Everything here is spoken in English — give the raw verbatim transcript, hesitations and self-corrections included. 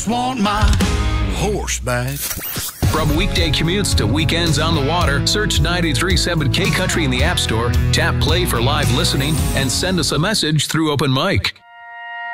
just want my horse back. From weekday commutes to weekends on the water, search ninety-three point seven K Country in the App Store, tap play for live listening, and send us a message through Open Mic.